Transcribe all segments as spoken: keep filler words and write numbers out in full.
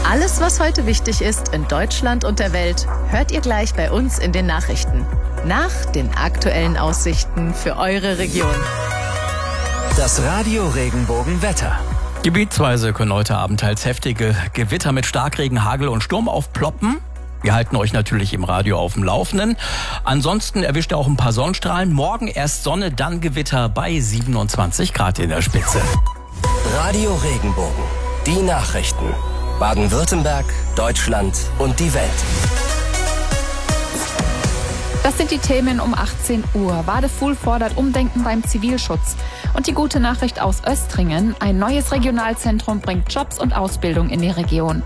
Alles, was heute wichtig ist in Deutschland und der Welt, hört ihr gleich bei uns in den Nachrichten. Nach den aktuellen Aussichten für eure Region. Das Radio Regenbogen Wetter. Gebietsweise können heute Abend teils heftige Gewitter mit Starkregen, Hagel und Sturm aufploppen. Wir halten euch natürlich im Radio auf dem Laufenden. Ansonsten erwischt ihr auch ein paar Sonnenstrahlen. Morgen erst Sonne, dann Gewitter bei siebenundzwanzig Grad in der Spitze. Radio Regenbogen. Die Nachrichten. Baden-Württemberg, Deutschland und die Welt. Das sind die Themen um achtzehn Uhr. Wadefuhl fordert Umdenken beim Zivilschutz. Und die gute Nachricht aus Östringen: Ein neues Regionalzentrum bringt Jobs und Ausbildung in die Region.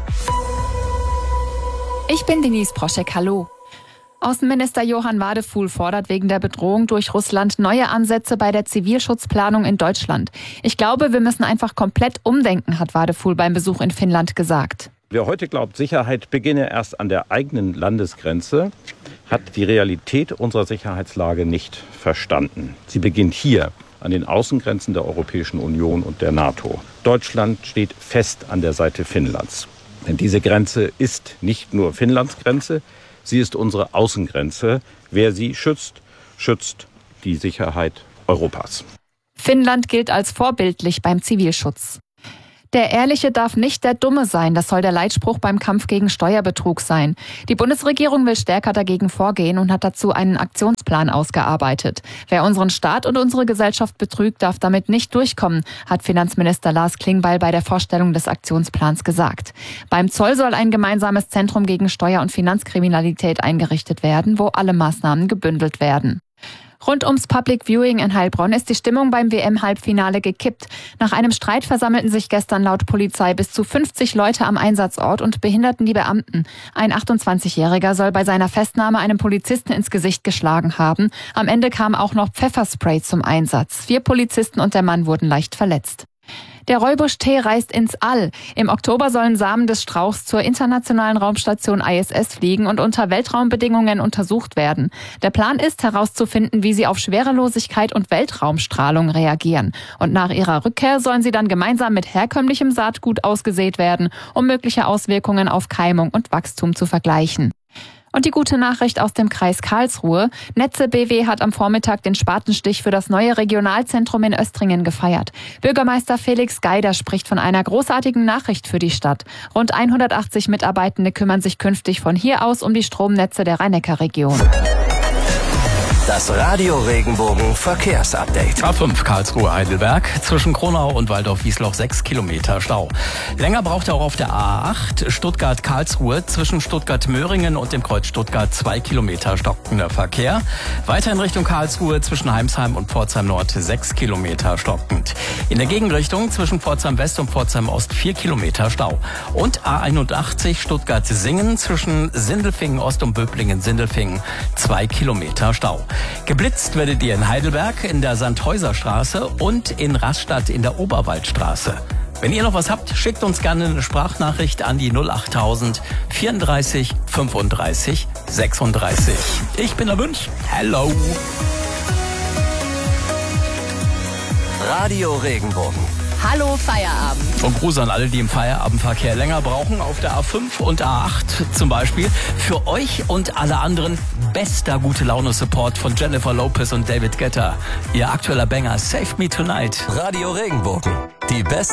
Ich bin Denise Proschek, hallo. Außenminister Johann Wadefuhl fordert wegen der Bedrohung durch Russland neue Ansätze bei der Zivilschutzplanung in Deutschland. Ich glaube, wir müssen einfach komplett umdenken, hat Wadefuhl beim Besuch in Finnland gesagt. Wer heute glaubt, Sicherheit beginne erst an der eigenen Landesgrenze, hat die Realität unserer Sicherheitslage nicht verstanden. Sie beginnt hier, an den Außengrenzen der Europäischen Union und der NATO. Deutschland steht fest an der Seite Finnlands. Denn diese Grenze ist nicht nur Finnlands Grenze, sie ist unsere Außengrenze. Wer sie schützt, schützt die Sicherheit Europas. Finnland gilt als vorbildlich beim Zivilschutz. Der Ehrliche darf nicht der Dumme sein. Das soll der Leitspruch beim Kampf gegen Steuerbetrug sein. Die Bundesregierung will stärker dagegen vorgehen und hat dazu einen Aktionsplan ausgearbeitet. Wer unseren Staat und unsere Gesellschaft betrügt, darf damit nicht durchkommen, hat Finanzminister Lars Klingbeil bei der Vorstellung des Aktionsplans gesagt. Beim Zoll soll ein gemeinsames Zentrum gegen Steuer- und Finanzkriminalität eingerichtet werden, wo alle Maßnahmen gebündelt werden. Rund ums Public Viewing in Heilbronn ist die Stimmung beim W M-Halbfinale gekippt. Nach einem Streit versammelten sich gestern laut Polizei bis zu fünfzig Leute am Einsatzort und behinderten die Beamten. Ein achtundzwanzigjähriger soll bei seiner Festnahme einem Polizisten ins Gesicht geschlagen haben. Am Ende kam auch noch Pfefferspray zum Einsatz. Vier Polizisten und der Mann wurden leicht verletzt. Der Räubusch-Tee reist ins All. Im Oktober sollen Samen des Strauchs zur internationalen Raumstation I S S fliegen und unter Weltraumbedingungen untersucht werden. Der Plan ist, herauszufinden, wie sie auf Schwerelosigkeit und Weltraumstrahlung reagieren. Und nach ihrer Rückkehr sollen sie dann gemeinsam mit herkömmlichem Saatgut ausgesät werden, um mögliche Auswirkungen auf Keimung und Wachstum zu vergleichen. Und die gute Nachricht aus dem Kreis Karlsruhe: Netze B W hat am Vormittag den Spatenstich für das neue Regionalzentrum in Östringen gefeiert. Bürgermeister Felix Geider spricht von einer großartigen Nachricht für die Stadt. Rund hundertachtzig Mitarbeitende kümmern sich künftig von hier aus um die Stromnetze der Rhein-Neckar-Region. Das Radio Regenbogen Verkehrsupdate. A fünf Karlsruhe-Heidelberg. Zwischen Kronau und Waldorf-Wiesloch sechs Kilometer Stau. Länger braucht er auch auf der A acht Stuttgart-Karlsruhe. Zwischen Stuttgart-Möhringen und dem Kreuz Stuttgart zwei Kilometer stockender Verkehr. Weiter in Richtung Karlsruhe zwischen Heimsheim und Pforzheim Nord sechs Kilometer stockend. In der Gegenrichtung zwischen Pforzheim West und Pforzheim Ost vier Kilometer Stau. Und A einundachtzig Stuttgart-Singen zwischen Sindelfingen Ost und Böblingen-Sindelfingen zwei Kilometer Stau. Geblitzt werdet ihr in Heidelberg in der Sandhäuserstraße und in Rastatt in der Oberwaldstraße. Wenn ihr noch was habt, schickt uns gerne eine Sprachnachricht an die null achttausend vierunddreißig fünfunddreißig sechsunddreißig. Ich bin der Wünsch. Hello. Radio Regenbogen. Hallo Feierabend. Und Gruß an alle, die im Feierabendverkehr länger brauchen, auf der A fünf und A acht zum Beispiel. Für euch und alle anderen bester Gute-Laune-Support von Jennifer Lopez und David Guetta. Ihr aktueller Banger Save Me Tonight. Radio Regenbogen. Die besten